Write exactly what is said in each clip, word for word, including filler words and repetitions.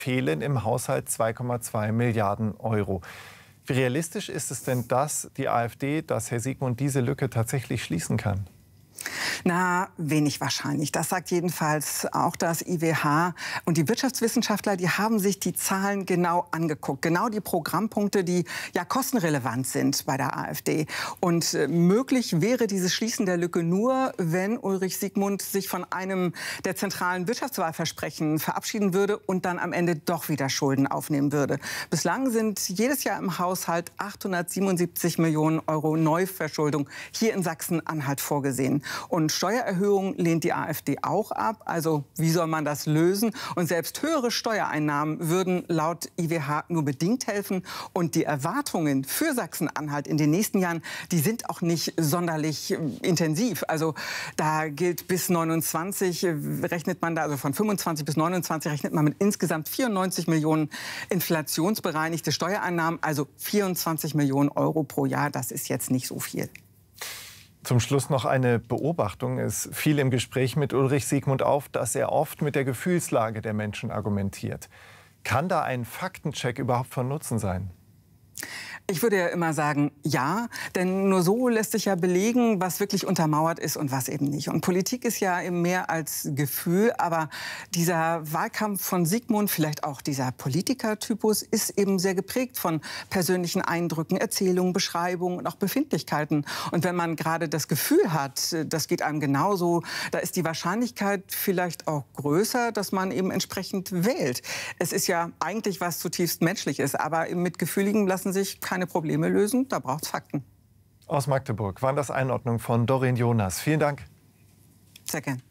fehlen im Haushalt zwei Komma zwei Milliarden Euro. Wie realistisch ist es denn, dass die AfD, dass Herr Siegmund diese Lücke tatsächlich schließen kann? Na, wenig wahrscheinlich. Das sagt jedenfalls auch das I W H. Und die Wirtschaftswissenschaftler, die haben sich die Zahlen genau angeguckt. Genau die Programmpunkte, die ja kostenrelevant sind bei der AfD. Und äh, möglich wäre dieses Schließen der Lücke nur, wenn Ulrich Siegmund sich von einem der zentralen Wirtschaftswahlversprechen verabschieden würde und dann am Ende doch wieder Schulden aufnehmen würde. Bislang sind jedes Jahr im Haushalt achthundertsiebenundsiebzig Millionen Euro Neuverschuldung hier in Sachsen-Anhalt vorgesehen. Und Steuererhöhungen lehnt die AfD auch ab. Also wie soll man das lösen? Und selbst höhere Steuereinnahmen würden laut I W H nur bedingt helfen. Und die Erwartungen für Sachsen-Anhalt in den nächsten Jahren, die sind auch nicht sonderlich intensiv. Also da gilt bis neunundzwanzig rechnet man da, also von fünfundzwanzig bis neunundzwanzig rechnet man mit insgesamt vierundneunzig Millionen inflationsbereinigte Steuereinnahmen, also vierundzwanzig Millionen Euro pro Jahr. Das ist jetzt nicht so viel. Zum Schluss noch eine Beobachtung. Es fiel im Gespräch mit Ulrich Siegmund auf, dass er oft mit der Gefühlslage der Menschen argumentiert. Kann da ein Faktencheck überhaupt von Nutzen sein? Ich würde ja immer sagen, ja, denn nur so lässt sich ja belegen, was wirklich untermauert ist und was eben nicht. Und Politik ist ja eben mehr als Gefühl, aber dieser Wahlkampf von Siegmund, vielleicht auch dieser Politikertypus, ist eben sehr geprägt von persönlichen Eindrücken, Erzählungen, Beschreibungen und auch Befindlichkeiten. Und wenn man gerade das Gefühl hat, das geht einem genauso, da ist die Wahrscheinlichkeit vielleicht auch größer, dass man eben entsprechend wählt. Es ist ja eigentlich was zutiefst Menschliches, aber mit Gefühligen lassen sich keine Probleme lösen, da braucht es Fakten. Aus Magdeburg waren das Einordnungen von Doreen Jonas. Vielen Dank. Sehr gern.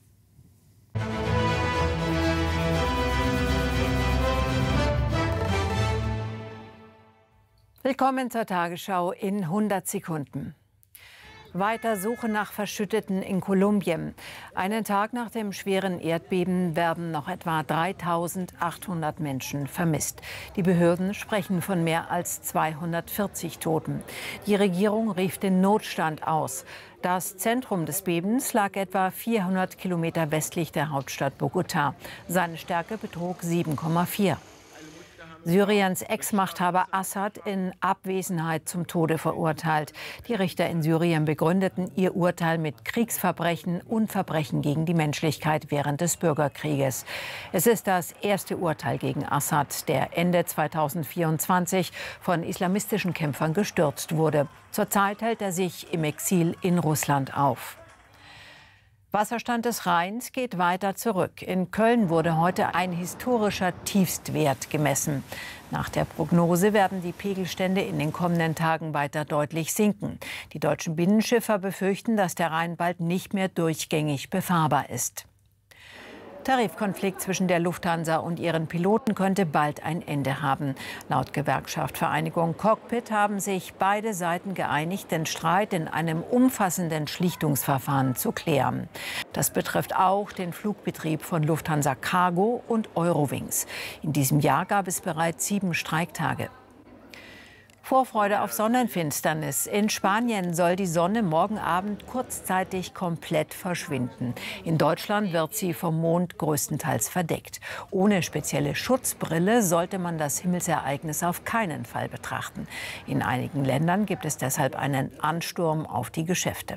Willkommen zur Tagesschau in hundert Sekunden. Weiter Suche nach Verschütteten in Kolumbien. Einen Tag nach dem schweren Erdbeben werden noch etwa dreitausendachthundert Menschen vermisst. Die Behörden sprechen von mehr als zweihundertvierzig Toten. Die Regierung rief den Notstand aus. Das Zentrum des Bebens lag etwa vierhundert Kilometer westlich der Hauptstadt Bogotá. Seine Stärke betrug sieben Komma vier. Syriens Ex-Machthaber Assad in Abwesenheit zum Tode verurteilt. Die Richter in Syrien begründeten ihr Urteil mit Kriegsverbrechen und Verbrechen gegen die Menschlichkeit während des Bürgerkrieges. Es ist das erste Urteil gegen Assad, der Ende zweitausendvierundzwanzig von islamistischen Kämpfern gestürzt wurde. Zurzeit hält er sich im Exil in Russland auf. Wasserstand des Rheins geht weiter zurück. In Köln wurde heute ein historischer Tiefstwert gemessen. Nach der Prognose werden die Pegelstände in den kommenden Tagen weiter deutlich sinken. Die deutschen Binnenschiffer befürchten, dass der Rhein bald nicht mehr durchgängig befahrbar ist. Tarifkonflikt zwischen der Lufthansa und ihren Piloten könnte bald ein Ende haben. Laut Gewerkschaft Vereinigung Cockpit haben sich beide Seiten geeinigt, den Streit in einem umfassenden Schlichtungsverfahren zu klären. Das betrifft auch den Flugbetrieb von Lufthansa Cargo und Eurowings. In diesem Jahr gab es bereits sieben Streiktage. Vorfreude auf Sonnenfinsternis. In Spanien soll die Sonne morgen Abend kurzzeitig komplett verschwinden. In Deutschland wird sie vom Mond größtenteils verdeckt. Ohne spezielle Schutzbrille sollte man das Himmelsereignis auf keinen Fall betrachten. In einigen Ländern gibt es deshalb einen Ansturm auf die Geschäfte.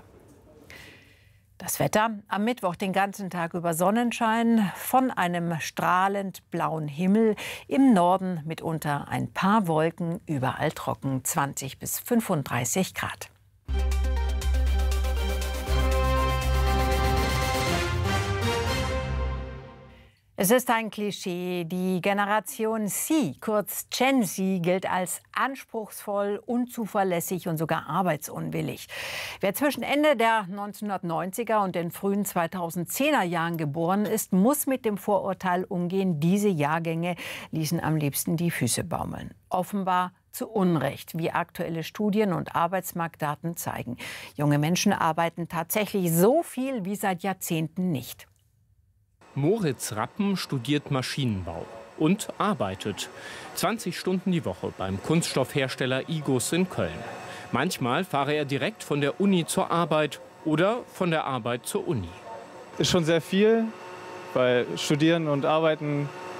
Das Wetter: am Mittwoch den ganzen Tag über Sonnenschein, von einem strahlend blauen Himmel, im Norden mitunter ein paar Wolken, überall trocken, zwanzig bis fünfunddreißig Grad. Es ist ein Klischee. Die Generation C, kurz Gen Z, gilt als anspruchsvoll, unzuverlässig und sogar arbeitsunwillig. Wer zwischen Ende der neunzehnhundertneunziger und den frühen zweitausendzehner Jahren geboren ist, muss mit dem Vorurteil umgehen, diese Jahrgänge ließen am liebsten die Füße baumeln. Offenbar zu Unrecht, wie aktuelle Studien und Arbeitsmarktdaten zeigen. Junge Menschen arbeiten tatsächlich so viel wie seit Jahrzehnten nicht. Moritz Rappen studiert Maschinenbau und arbeitet zwanzig Stunden die Woche beim Kunststoffhersteller Igus in Köln. Manchmal fahre er direkt von der Uni zur Arbeit oder von der Arbeit zur Uni. Ist schon sehr viel, weil Studieren und Arbeiten